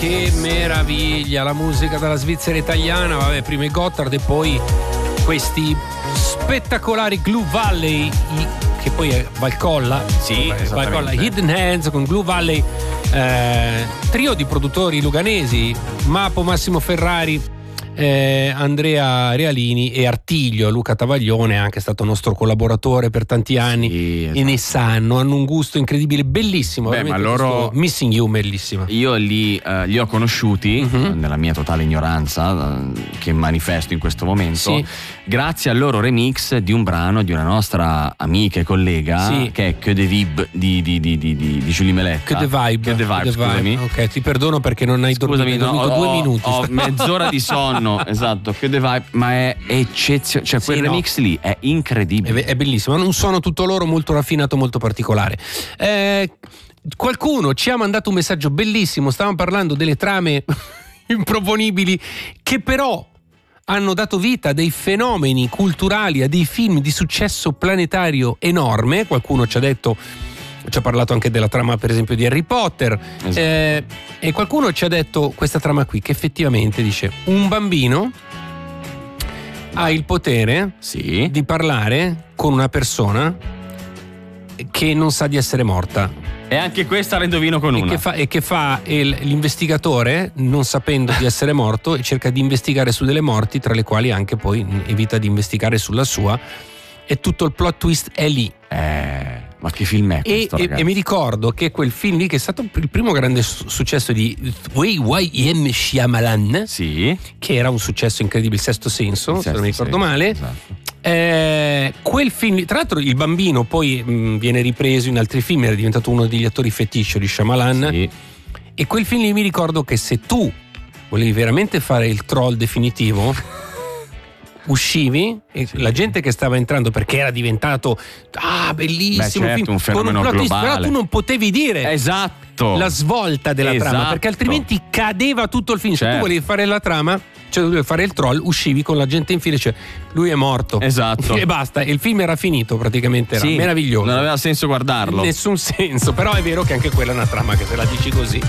Che meraviglia, la musica dalla Svizzera italiana, vabbè, prima i Gotthard e poi questi spettacolari Glue Valley, che poi è Valcolla, sì, Valcolla, Hidden Hands con Glue Valley, trio di produttori luganesi, Mapo, Massimo Ferrari, Andrea Realini e Artiglio. Luca Tavaglione è anche stato nostro collaboratore per tanti anni, sì, esatto. E ne sanno, hanno un gusto incredibile, bellissimo. Beh, ma loro Missing You, bellissima. Io li ho conosciuti nella mia totale ignoranza che manifesto in questo momento, sì, grazie al loro remix di un brano di una nostra amica e collega, sì, che è Que de Vib di Julie Meletta. Que de Vibe, scusami. Ok, ti perdono perché non hai dormito 2 minuti. Ho mezz'ora di sonno. Esatto, Que de Vibe, ma è eccezionale, cioè quel remix lì è incredibile, è bellissimo, hanno un suono tutto loro molto raffinato, molto particolare. Qualcuno ci ha mandato un messaggio bellissimo, stavamo parlando delle trame improponibili che però hanno dato vita a dei fenomeni culturali, a dei film di successo planetario enorme. Qualcuno ci ha detto, ci ha parlato anche della trama per esempio di Harry Potter, esatto. E qualcuno ci ha detto questa trama qui, che effettivamente dice: un bambino ha il potere, sì, di parlare con una persona che non sa di essere morta. E anche questa la indovino con una. E che fa l'investigatore, non sapendo di essere morto, e cerca di investigare su delle morti, tra le quali anche poi evita di investigare sulla sua, e tutto il plot twist è lì. Ma che film è questo, e mi ricordo che quel film lì, che è stato il primo grande successo di Y.M. Shyamalan, sì, che era un successo incredibile, Il Sesto Senso, se non mi ricordo male, esatto. Quel film, tra l'altro il bambino poi viene ripreso in altri film, era diventato uno degli attori feticcio di Shyamalan, sì. E quel film lì mi ricordo che se tu volevi veramente fare il troll definitivo uscivi e sì, la gente che stava entrando, perché era diventato bellissimo, certo, film, un fenomeno con un plot globale, twist, però tu non potevi dire, esatto, la svolta della trama, perché altrimenti cadeva tutto il film. Certo. Se tu volevi fare la trama, cioè dovevi fare il troll, uscivi con la gente in fila, cioè lui è morto, esatto, e basta, e il film era finito praticamente, era meraviglioso, non aveva senso guardarlo, nessun senso, però è vero che anche quella è una trama che se la dici così